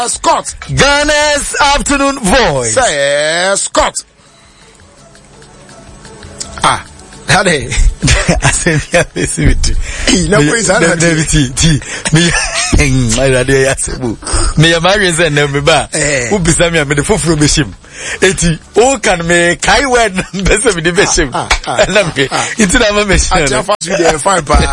Scott. Ghana's afternoon voice. Say, Scott. Hade. I said, yeah, listen with you. Me marry say na me ba. Who be say me the foforo be shim. Eti o can me kai word be say me the be shim. Na me. Iti na ma me shim. Ajafa to dey fine pa.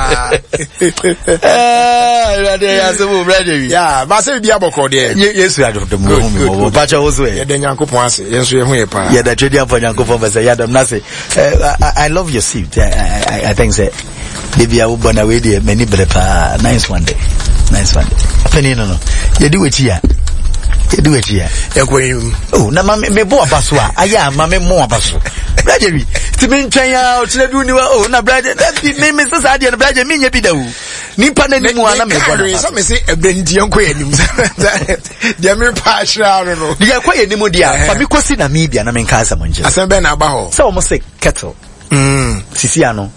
Radio ya se wo radio. Yeah, ba say bi aboko dey. Yesu adom mo. Ba cha wo so e. Ye de Nyankopon ase. Yenso ye hu ye pa. Yeah, the trade for Nyankopon be say ya dem na say. I love your seat. I think say baby I will born away there many brepa. Nice one day. Penny no. You do it here. Oh, na me bo abaso a. Aya ma me mo abaso. Brother wi. Ti me ntwan ya o chile du ni wa. Oh, na brother. Me say say dey na brother me nya bi da o. Nipa na ni mu ana me bo. So me say ebrendi enko yanim. Dia me pa hra no. Dia kwa yanim dia. Fa me kosi na me bia na me nka asam nje. Asem be na aba ho. So mo say kettle. Sisi ano.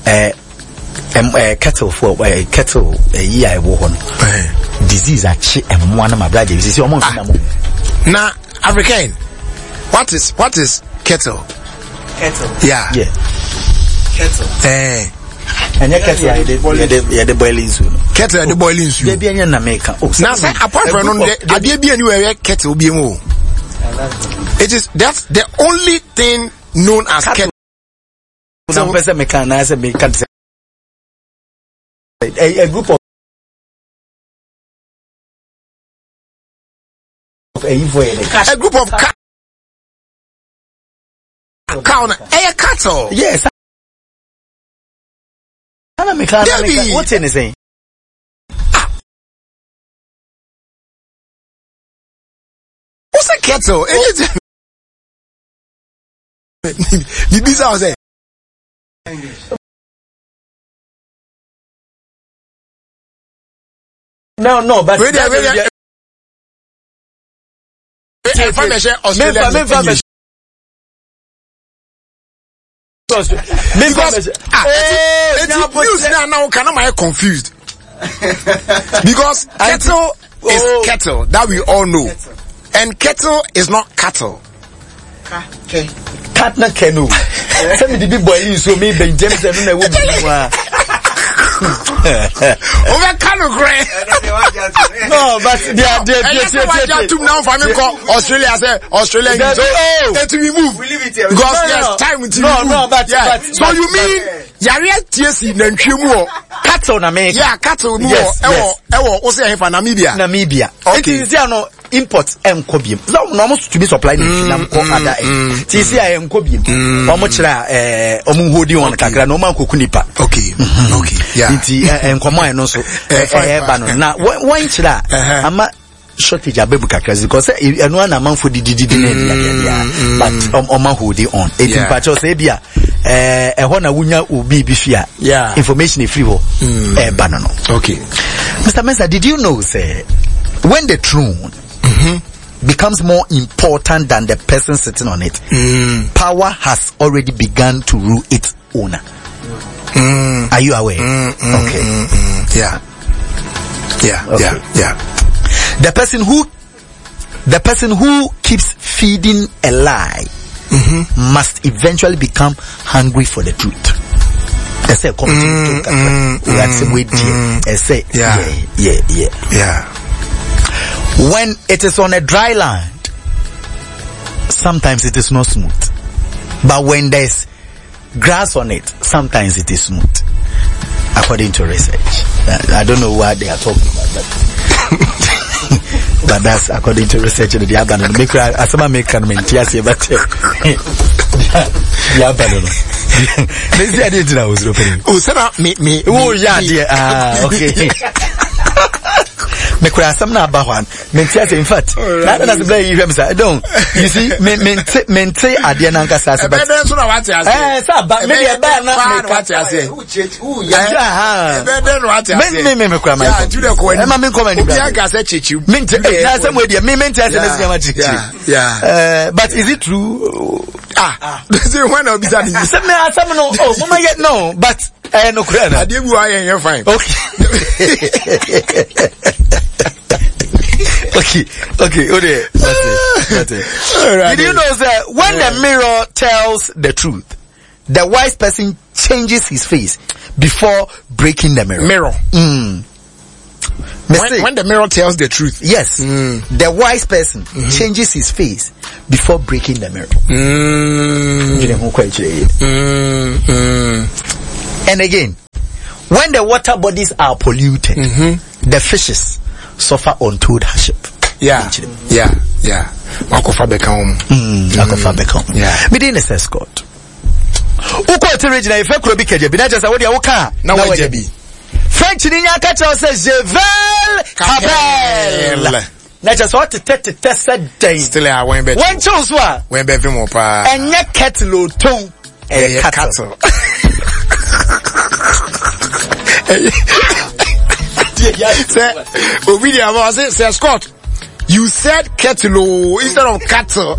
Kettle for kettle year wo ho no disease achi emmo na my brother sisi omo na mo na African what is kettle yeah kettle anya kettle ya de boiling soup kettle ya de boiling soup de bia nya na make na say apart from no de bia ni we kettle bia mo that's the only thing known as kettle. So person make can I say make can a group of cattle. Yes. What's anything? What's a kettle? No, but now can I confused because kettle is kettle that we all know, and kettle is not cattle. Okay. Cat na canoe. Tell me the big boy you so me Ben James and I would over canoe gray. No, but they now for me call Australia say Australia to be moved. We leave it here. Because yes, time to no, but so you mean Yari TSC Nanchimu cattle na America. Yeah, cattle no. Ewo say here for Namibia. Okay. It is no import enkobium. So no almost to be supplied in Nam ko other end. TC enkobium. Omo kira omo hodi on kakra no man koku nipa. Okay. Okay. Yeah. Nti enkomo no so ba no. Na one kira ama shortage abebu kakra because eno na manfo dididi na dia but omo hodi on. Etim pacho say bia ho na wunya obi bi fia. Yeah. Information e free ho ba no. Okay. Mr. Mensah, did you know say when the throne becomes more important than the person sitting on it, power has already begun to rule its owner. Are you aware? Okay. Yeah. Okay. The person who keeps feeding a lie must eventually become hungry for the truth. I say, yeah. When it is on a dry land, sometimes it is not smooth. But when there's grass on it, sometimes it is smooth. According to research. I don't know what they are talking about, but that's according to research. The abandon make asama make can maintain but the abandon. This is the idea I was opening. Oh, Sarah, me. Oh, yeah, dear. Okay. Me kura some na ba hwan me ntia say in fact na na se blay you say don't you see me ade na nka say but so na what you say sa ba me dey ba na me what you say who ya ha be dey what you say me kura my e ma me come ni bra ga say chechi me na say we dey me ntia say na say chechi yeah but is it true this is when obi say say me asam no oh mama yet no but no kura na ade bu ayen fine okay Okay. That's it. Right. Did you know that when the mirror tells the truth, the wise person changes his face before breaking the mirror? When the mirror tells the truth. Yes. The wise person changes his face before breaking the mirror. And again, when the water bodies are polluted, the fishes suffer untold hardship. Yeah. Makofa Beckham. Yeah. Within the escort. Uko original if you be keje, bina just awodi awuka. Na wajebi. French ni nyaka cho says je vel capel. Na just what to test day. Still I went better. When chose wa? When be mo pa. Enye kettle ton. E cattle. Say Scott, you said kettle instead of cattle.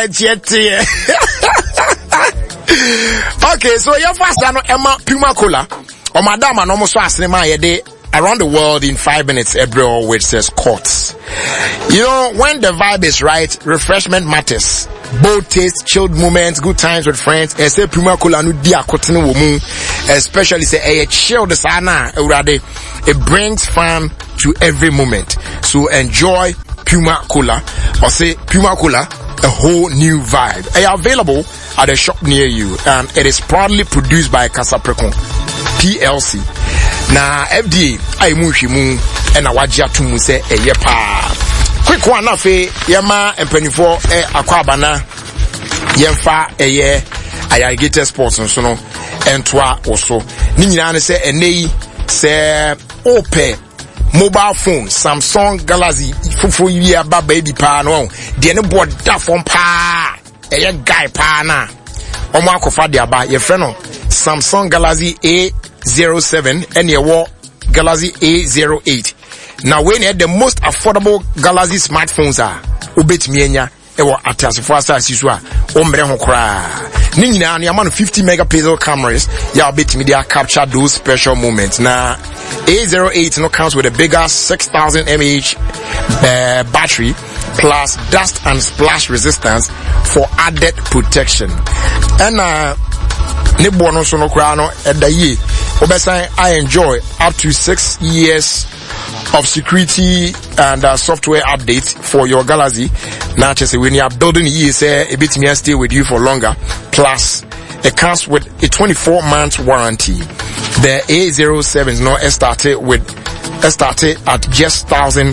Okay, so your first time Emma Puma Cola or Madame and almost around the world in 5 minutes everywhere which says courts. You know, when the vibe is right, refreshment matters. Bold taste, chilled moments, good times with friends. I say Puma Cola no dia kotene wo mu. Especially say chilled sana already. It brings fun to every moment. So enjoy Puma Cola or say Puma Cola, a whole new vibe. They are available at a shop near you and it is proudly produced by Kasaprekon PLC. Na FDA ay mushimu ena wajia tumu se yepa. Quick one na fe yema empanifo akwaba na yemfa Alligator Sports nso no entwa oso. Ni nyina ne se enei se ope mobile phone Samsung Galaxy fufu yi aba baby pa no de ne board da phone pa guy pa na omo akofa de aba ye frɛ no Samsung Galaxy A07 and your Galaxy A08. Now when the most affordable Galaxy smartphones are ubetimi enya ewo atasifo asase so a ombre ho kra ni nyina na man 50 megapixel cameras ya ubetimi dey capture those special moments. Now A08 no comes with a bigger 6000 mAh battery plus dust and splash resistance for added protection. And ne bono so no kra no edaye obesan I enjoy up to 6 years of security and software update for your Galaxy. Now just when you are building a bit may stay with you for longer. Plus it comes with a 24-month warranty. The A07 no started at just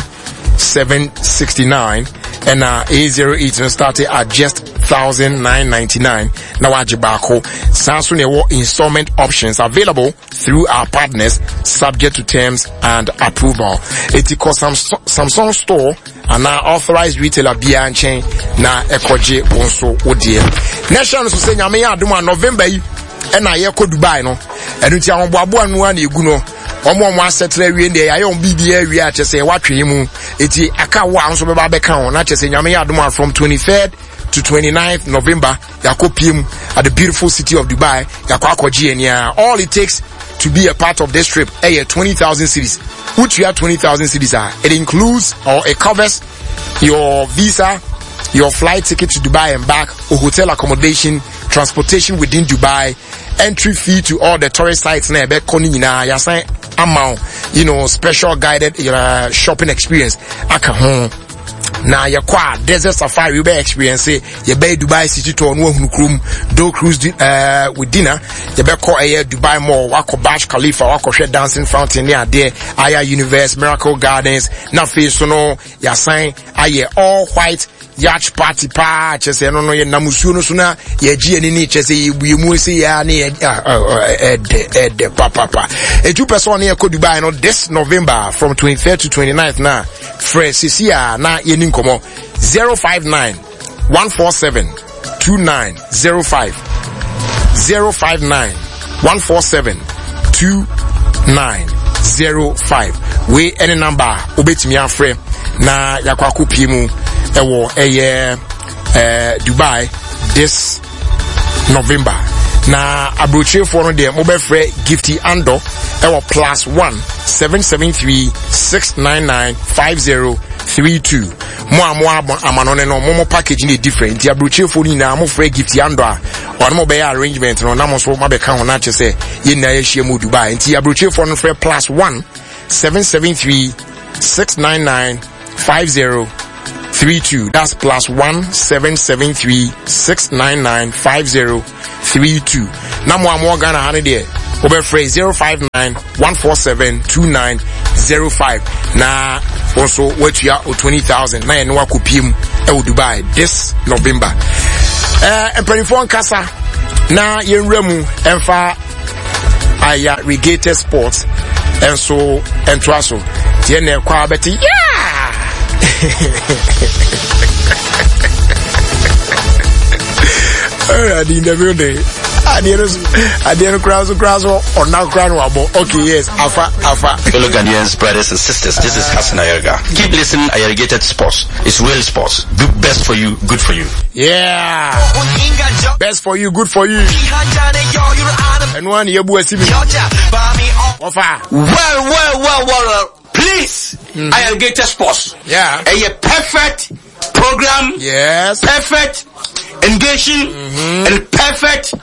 1,769 and A08 started at just 1,999. Now Ajibako Samsung Ewo installment options available through our partners subject to terms and approval. It costs Samsung store and now authorized retailer beyond chain na ekoje wonso odie. National so say nyame aduma November yi and na ye ko Dubai no. Enu ti awon boabo anu an egu no. Omo asetre wie ndey aye on bibia wie a chese watwe mu eti aka wo anso beba beka on na chese nyame aduma from 23rd to 29th November yakopiem at the beautiful city of Dubai yakwakoji enia. All it takes to be a part of this trip 20,000 cities. Which you have 20,000 cities are. It includes or it covers your visa, your flight ticket to Dubai and back, or hotel accommodation, transportation within Dubai, entry fee to all the tourist sites na ebe konina yasan amount, you know, special guided shopping experience aka home. Na yakwa desert safari ube experience ye be Dubai city tour no hunu krum do cruise with dinner ye be ko Dubai Mall wako Burj Khalifa wako hwe dancing fountain near there Aya Universe Miracle Gardens na fe so no yasan aye all white yacht party pa chese no ye namusuo no so na ye gi ani chese ye buemu se ya na de papa a 2 person here ko Dubai no this November from 23rd to 29th na fresh sia na ye ni nkomo 059 147 2905 059 147 2905 we any number obetimi afre na yakwaku piemu ewo Dubai this November na abrochire for no de mo be frɛ Gifty Ando ewo +1 773 699 5032 mo amanone no mo package ni different ti abrochire for ni na mo frɛ Gifty Ando a ono mo be arrangement no na mo so ma be ka ho na che se ye na ye hye mu Dubai nti abrochire for no frɛ +1 773 699 5032. That's +1 773 699 5032. Now more Ghana honey there. Over phrase 059 147 2905. Now also what you are 20,000. Now you know kupim Dubai this November. And Penifon Kasa. Now you remu enfa aya Regated Sports and so and traso. Tiene kwa beti yeah. I didn't know day. I didn't cross or now crown. Okay, yes, Alpha. Fellow Ghanaians, brothers and sisters, this is Hassan Ayaga. Keep listening, Irrigated Sports. It's real sports. Best for you, good for you. Yeah. Best for you, good for you. And one year, boy, see me. Well. Please, Irrigated Sports. Yeah. A perfect program. Yes. Perfect engaging and perfect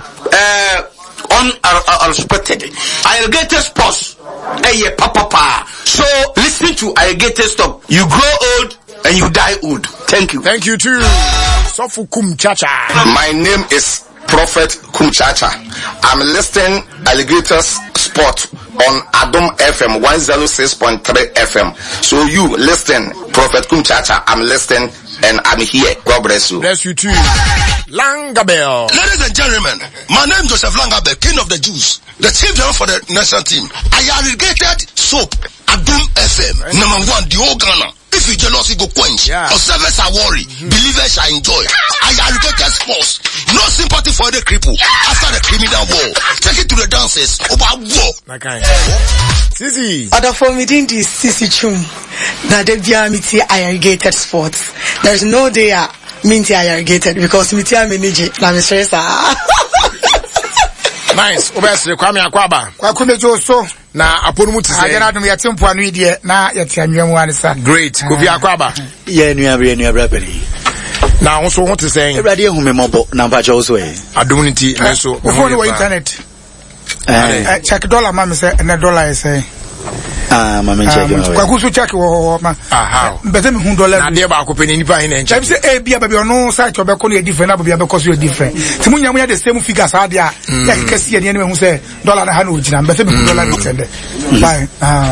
unexpected. Irrigated Sports. A papa. So listen to Irrigated Stop. You grow old and you die old. Thank you. Thank you too. Sofu Kumchacha. My name is Prophet Kumchacha. I'm listening Alligators Sport on Adom FM 106.3 FM. So you listen, Prophet Kumchacha. I'm listening and I'm here. God bless you. Bless you too. Langabel. Ladies and gentlemen, my name is Joseph Langabel, King of the Jews, the chief general for the national team. I Irrigated Soap, Adom FM, #1, the whole Ghana. If you jealousy go quench, observers are worried, believers are enjoy. I Irrigated Sports, no sympathy for the cripple after the criminal war. Take it to the dancers about war. Sisi. Other for me didn't this Sisi Chum. Now they be amity Irrigated Sports. There's no day minty Irrigated because miti manage na me stress. Nice. Obese Kwame Akwaba. Kwakume Joso. Na aponu muti say. Agena dum yatempo anu ide na yetianwemu anisa. Great. Kofi Akwaba. Yeah, nua bra. Now also want to say. Everybody who me mobo na mpacha also eh. Adumunity also. Before the internet. Check dollar ma me say na dollar is say. Mama check. Kwakusu check wo ma. Aha. Bete me $100. Na dey ba akopeni nipa hin en check. Say eh bia ba no site obeko no different na bia because you different. Timunya munya the same figures ade a ya kesi ene me hu say dollar na ha na ogina. Bete me $100 no tende. Fine.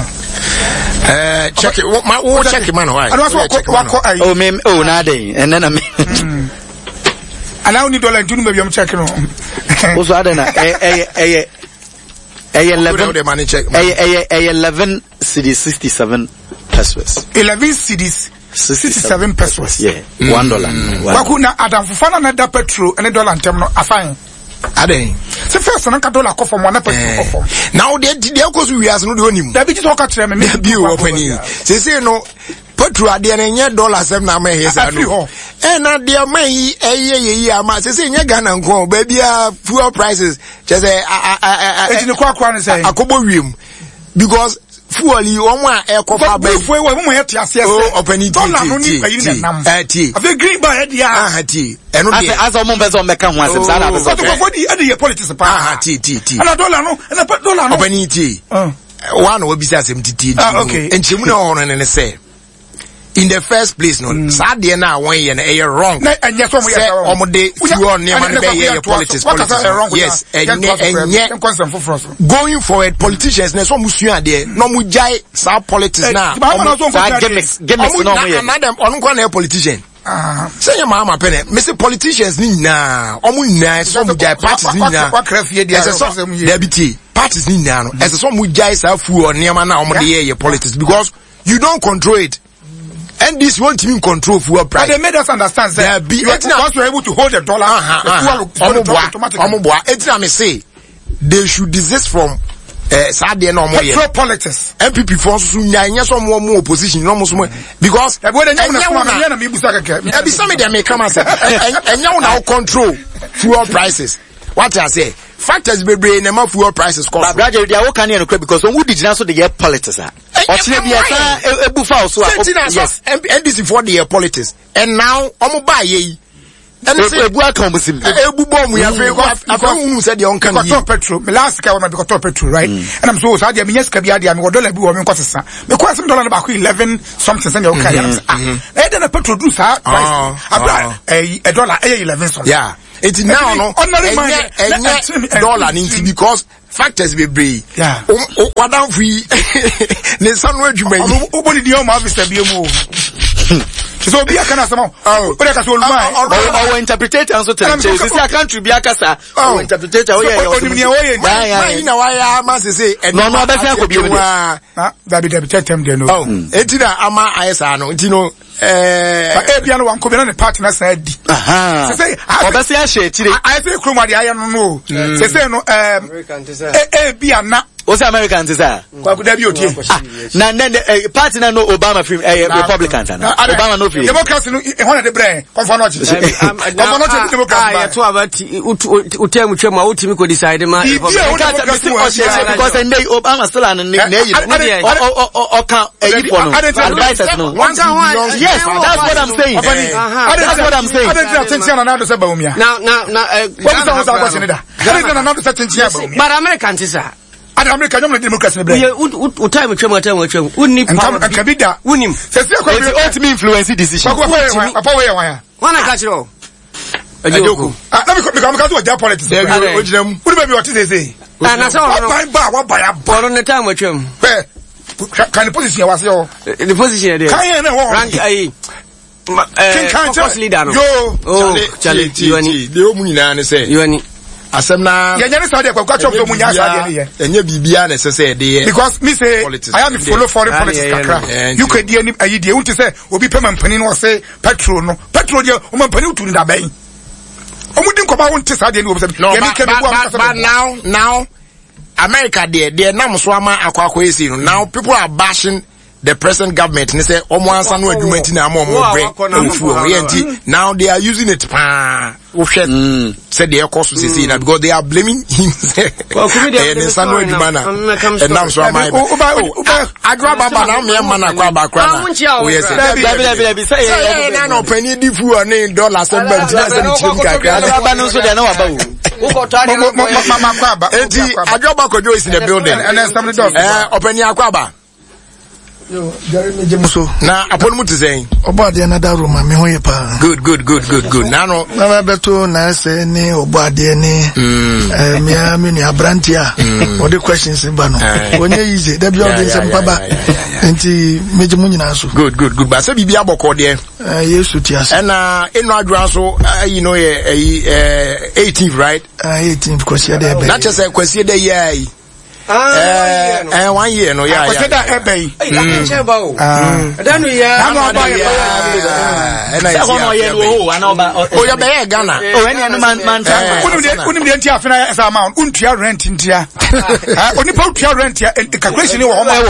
Check it. What check it, man? Why? Oh, me. Oh, nothing. And then I mean. And I only $1 maybe I'm checking on. Also, I don't know. 11 cedis 67 pesos. 11 cedis 67 pesos. Yeah, $1. Wakuna Adam Fufana na da petrol and $1 and terminal. Afine. Ade. Se first na ka dollar kofo mo na petrol kofo. Now they cause we as no do onim. Da bi just talk to me be opening. Say no petrol ade na nya $7 na ma here say no. Na de ma yi eye ama say nya Ghana nko ba bia fuel prices just say e kwa no say akobo wiem because fuel yi omo a ekofa ba fuel we mo yet ase opening dollar no ni bayi na nam ti ave green ba head ya ti eno de as o mo be so meka ho asem sa na be so for the e politics pa ti ana dollar no opening ti one we be say asem ti okay enchemu na ho no ne say in the first place no sad dey na won ye na e wrong na anya so mo ye wrong omode fuel ne man be ye politics yes going forward politicians na so musua dey no mu jai sa politics na gimmicks no mo ye na dem on kwa na politician say your mama pene me say politicians ni na omu na so mu jai parties ni na deputy parties ni na no as so mu jai sa fuel ne man na omode ye politics because you don't control it. And this won't even control fuel price. But they made us understand that once you're able to hold the dollar, it's not me say they should desist from petrol politics. MPP for some more opposition, because some of them may come and say, and now control fuel prices. What I say, factors be brain and fuel prices cost. But brother, they are working because when we did not so they get politics. Or yes, NDC for the politics. And now, I'm buy ye. And it's a welcome with him. Ebubom, we have who said the uncle petrol. The last car when I got petrol, right? And I'm so sad. I mean, yes, Kabiadi and Wadola woman costs because some dollar about 11 something. And then a petrol do that a dollar 11 something. Yeah, it's now no dollar into because factors be brave. Yeah, what don't we? There's some word you may. Nobody the home office be move. So be a kind of some. Oh, but I can hold my. Our interpreter also tell you. This is a country be a casa. Our interpreter. Oh yeah. Why must say? No, that's not good. That be the them there no. Oh, etina ama ayesa no. Intino. Piano one come on the partner said. Aha. Say, I say Kroma the iron no. Say no. Piano. What's Americans is that? Now then the party no Obama film Republicans Obama no film. Democrats one of the brain. Confound decide because Obama still an yes, that's what I'm saying. That's what I'm saying. But Americans is that. America no democracy we time unni kabida unim say ultimate influence decision papa we wan wana ka kiro ajoku na me ka do ja politics ojinam uni be what say na so wa ba ya boro ne time atwam can the position was yo the position there can na wo rank ai can leader no yo Charlie yuani de omunina ne say yuani asemna yenya ne saudi kwa chop so munya saudi ne enye bibia na se de because me say I am follow foreign politics kakra you could dey any idea won't say obi pay mampani no say petrol no petrol dey o mampani utuni da ban omudi nkoma won't saudi ne obi say but now America there nam so ama akwa esi no now people are bashing the present government they say omo ansa no adwumenti na amo now they are using it said the cost say na because they are blaming him and sanu adwumana and now so am I adwa baba na me mana kwa bakra na o yes say na no penny di fu on dollar say bank na say chim kakra adwa no so dey na waba o enti adwa ba kojo is in the building and then somebody does openi akwaba yo Jerry Mejemuso na aponu to say obade na da room me hoye pa good na no na beto na say ni obade ni me ni abrantia all the questions ba no onye easy da bi all say mpaba enti mejemu nyina so good ba say bibia boko de yesu tiase na eno adwan so you know 18th right 18th kwasi de be na chese kwasi de ye 1 year no yeah I said that ebay adanu ya ya be Ghana unim de ntia afena as amount untua rent ntia oni pa utua rent ya calculation wo homa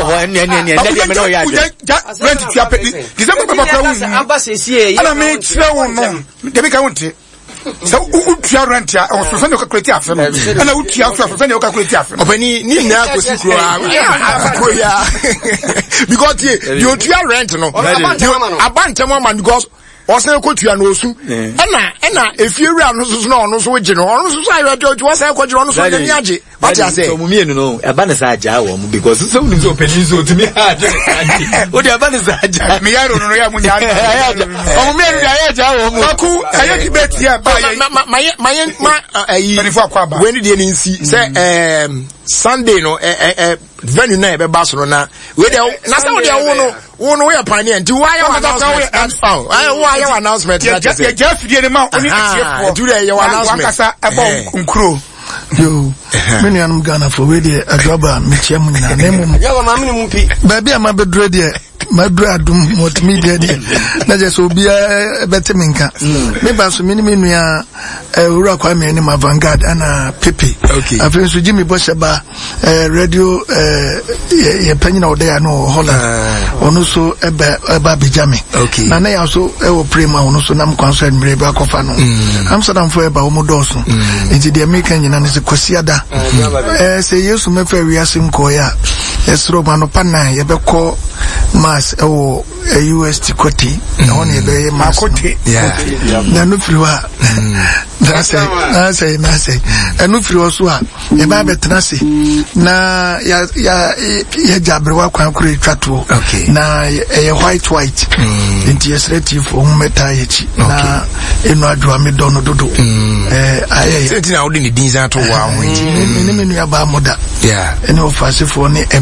rent tua pe December papa kwa ana me tire wo no de be ka wonte so utua rent ya o so send calculate afena ana utua so send calculate afena opani ni na ko sikro ya because you utua rent no abantem man because osan ko tua no osu ena efiewura no so no so gye no no so ayo do osan ko gye no so nyame age what you say so mumienu no eba na sa aja wo mu because so nim so peli so timi aja o de eba na sa aja me yaro no ya munya o mumienu ya aja wo mu aku aye debate ya ba ayi when dey nsi say Sunday no venue na be ba so na we dey na say we dey wo no we pioneer nti why your announcement ya Jeff dey the man only for do your announcement akasa about nkro yo many am Ghana for we dey adwaba me chiam nyina na mum yo ma me mumpi ba bia ma bedro dey madura adum multimedia de na je so bia beteminka me ba so mini nua ura kwa me ni Vanguard ana Pepe afi so Jimmy Bosheba radio ye panyina odaya no Holland onu so eba bijame na ya so e prema onu so nam kwanso admire ba kofa no Amsterdam for eba omodoso nti de America nyina ne se kwasiada se Yesu me fa wiase nko ya esro ma no pana ye beko mass UST Koti na one ye be makoti na no friwa na say enu firi so a e ba betena se na ya jabrewa kwan kure twato na e white nti yesreti fo meta yechi na enu adwa me dono dodo aye senti na odi ni dinza to wa ho ni me nua ba moda ene ofasefo ne